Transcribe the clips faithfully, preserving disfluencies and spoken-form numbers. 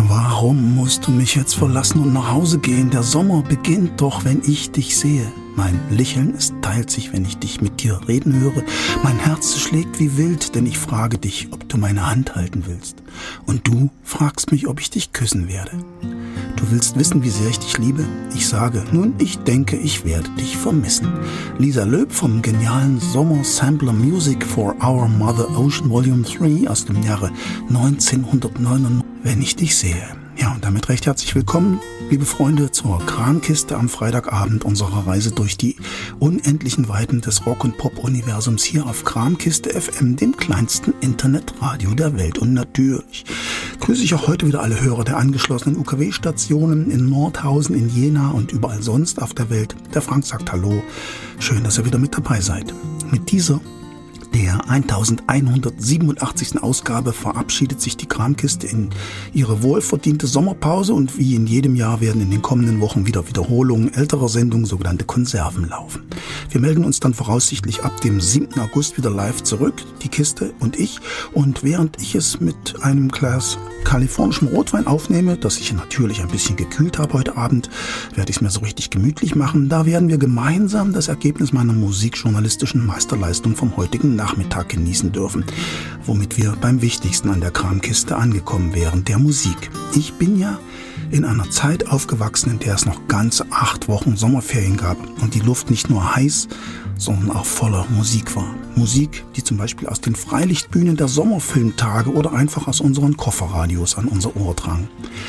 Warum musst du mich jetzt verlassen und nach Hause gehen? Der Sommer beginnt doch, wenn ich dich sehe. Mein Lächeln, es teilt sich, wenn ich dich mit dir reden höre. Mein Herz schlägt wie wild, denn ich frage dich, ob du meine Hand halten willst. Und du fragst mich, ob ich dich küssen werde. Du willst wissen, wie sehr ich dich liebe? Ich sage, nun, ich denke, ich werde dich vermissen. Lisa Löb vom genialen Sommer-Sampler Music for Our Mother Ocean Volume drei aus dem Jahre neunzehnhundertneunundneunzig, wenn ich dich sehe. Ja, und damit recht herzlich willkommen, liebe Freunde, zur Kramkiste am Freitagabend unserer Reise durch die unendlichen Weiten des Rock- und Pop-Universums hier auf Kramkiste F M, dem kleinsten Internetradio der Welt. Und natürlich grüße ich auch heute wieder alle Hörer der angeschlossenen U K W-Stationen in Nordhausen, in Jena und überall sonst auf der Welt. Der Frank sagt Hallo, schön, dass ihr wieder mit dabei seid. Mit dieser der elfhundertsiebenundachtzigsten Ausgabe verabschiedet sich die Kramkiste in ihre wohlverdiente Sommerpause und wie in jedem Jahr werden in den kommenden Wochen wieder Wiederholungen älterer Sendungen, sogenannte Konserven, laufen. Wir melden uns dann voraussichtlich ab dem siebten August wieder live zurück, die Kiste und ich, und während ich es mit einem Glas kalifornischem Rotwein aufnehme, das ich natürlich ein bisschen gekühlt habe heute Abend, werde ich es mir so richtig gemütlich machen. Da werden wir gemeinsam das Ergebnis meiner musikjournalistischen Meisterleistung vom heutigen Nachmittag genießen dürfen, womit wir beim Wichtigsten an der Kramkiste angekommen wären, der Musik. Ich bin ja in einer Zeit aufgewachsen, in der es noch ganze acht Wochen Sommerferien gab und die Luft nicht nur heiß, sondern auch voller Musik war. Musik, die zum Beispiel aus den Freilichtbühnen der Sommerfilmtage oder einfach aus unseren Kofferradios an unser Ohr drang.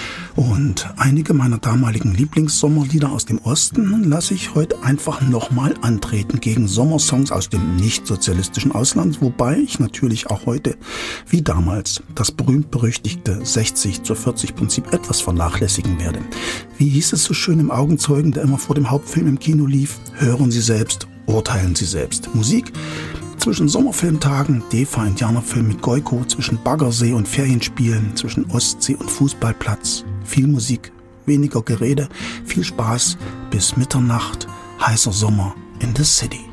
Und einige meiner damaligen Lieblingssommerlieder aus dem Osten lasse ich heute einfach nochmal antreten gegen Sommersongs aus dem nicht-sozialistischen Ausland, wobei ich natürlich auch heute, wie damals, das berühmt-berüchtigte sechzig zu vierzig Prinzip etwas vernachlässigen werde. Wie hieß es so schön im Augenzeugen, der immer vor dem Hauptfilm im Kino lief? Hören Sie selbst, urteilen Sie selbst. Musik zwischen Sommerfilmtagen, D E F A-Indianerfilm mit Goiko, zwischen Baggersee und Ferienspielen, zwischen Ostsee und Fußballplatz. Viel Musik, weniger Gerede, viel Spaß bis Mitternacht, heißer Sommer in the City.